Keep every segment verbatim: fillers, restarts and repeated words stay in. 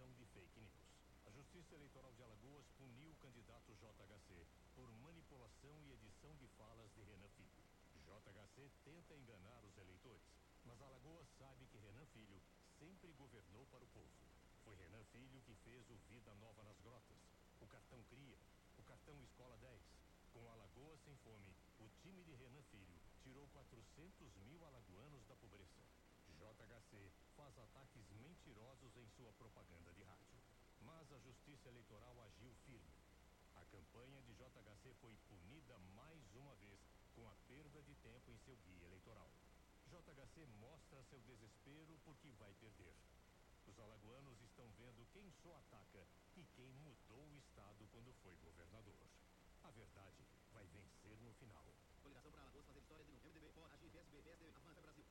disseminação de fake news. A Justiça Eleitoral de Alagoas puniu o candidato J H C por manipulação e edição de falas de Renan Filho. J H C tenta enganar os eleitores, mas Alagoas sabe que Renan Filho sempre governou para o povo. Foi Renan Filho que fez o Vida Nova nas Grotas, o Cartão Cria, o Cartão Escola dez. Com Alagoas Sem Fome, o time de Renan Filho tirou quatrocentos mil alagoanos da pobreza. J H C faz ataques mentirosos em sua propaganda de rádio. Mas a Justiça Eleitoral agiu firme. A campanha de J H C foi punida mais uma vez com a perda de tempo em seu guia eleitoral. J H C mostra seu desespero porque vai perder. Os alagoanos estão vendo quem só ataca e quem mudou o estado quando foi governador. A verdade vai vencer no final. Coligação para Alagoas fazer história de novo. M D B, pode agir, P S B, P S D B, avança Brasil.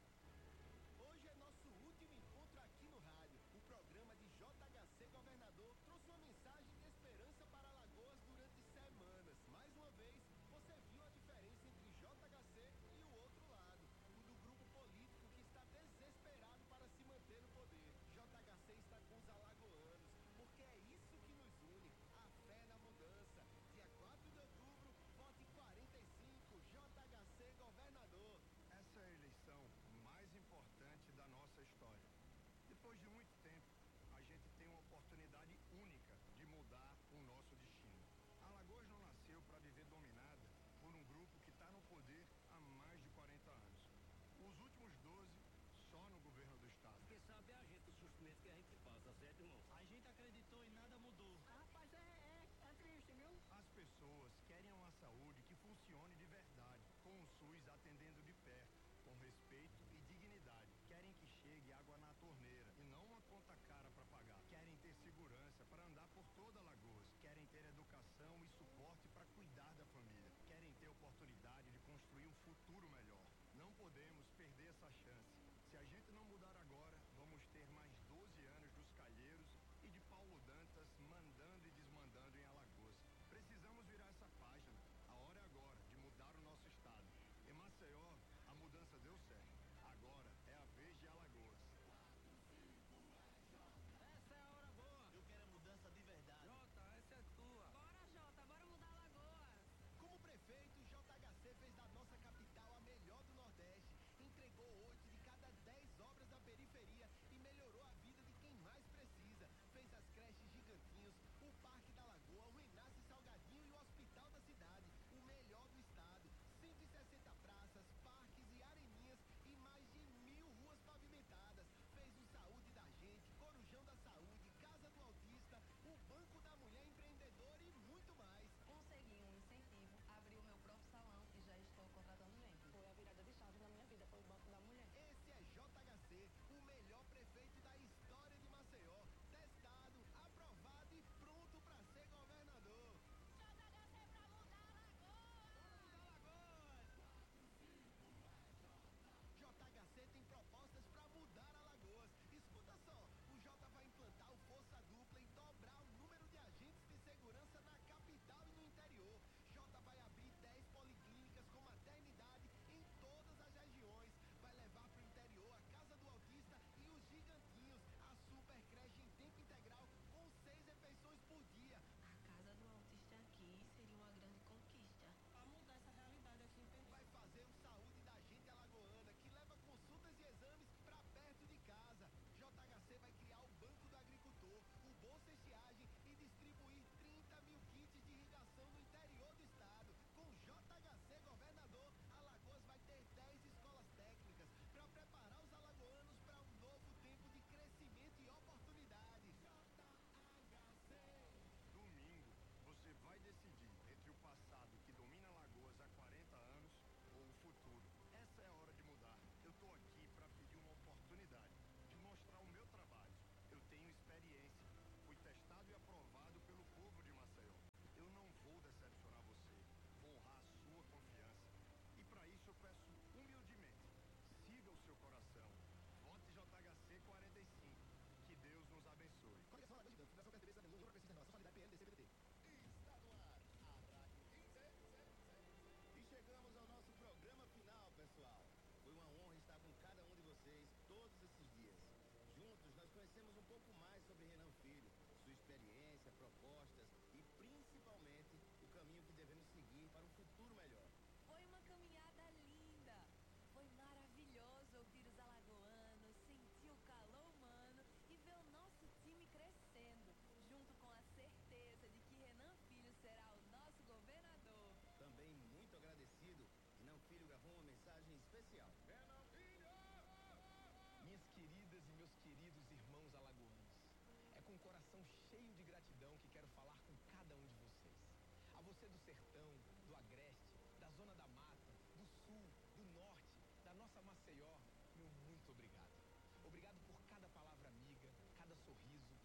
Hoje é nosso último encontro aqui no rádio. O programa de J H C Governador trouxe uma mensagem de esperança para Alagoas durante semanas. Mais uma vez, você viu a diferença entre J H C e o outro lado, o do grupo político que está desesperado para se manter no poder. J H C está com os alagoanos, porque é isso que nos une, a fé na mudança. Dia quatro de outubro, vote quarenta e cinco, J H C Governador. Essa é a eleição mais importante da nossa história. Depois de muito tempo, a gente tem uma oportunidade única de mudar o nosso destino. Alagoas não nasceu para viver dominada por um grupo que está no poder há mais de quarenta anos. Os últimos doze, só no governo do estado. Quem sabe é a gente, o sofrimento que a gente passa, certo, irmão? A gente acreditou e nada mudou. Rapaz, é, é, é triste, viu? As pessoas querem uma saúde que funcione de verdade, com o SUS atendendo de perto, com respeito e dignidade. Querem que chegue água na torneira e não uma conta cara para pagar. Querem ter segurança para andar por toda Alagoas. Querem ter educação e suporte para cuidar da família. Querem ter oportunidade de construir um futuro melhor. Não podemos perder essa chance. Se a gente não mudar agora, vamos ter mais doze anos dos Calheiros e de Paulo Dantas mandando e desmandando em Alagoas. Precisamos virar essa página. A hora é agora de mudar o nosso estado. Em Maceió, a mudança deu certo. Agora é a vez de Alagoas. Essa é a hora boa. Eu quero a mudança de verdade. Jota, essa é tua. Bora, Jota, bora mudar Alagoas. Como prefeito, J H C fez da nossa capital a melhor do Nordeste. Entregou oito de queridas e meus queridos irmãos alagoanos, é com o coração cheio de gratidão que quero falar com cada um de vocês. A você do sertão, do agreste, da zona da mata, do sul, do norte, da nossa Maceió, meu muito obrigado. Obrigado por cada palavra amiga, cada sorriso,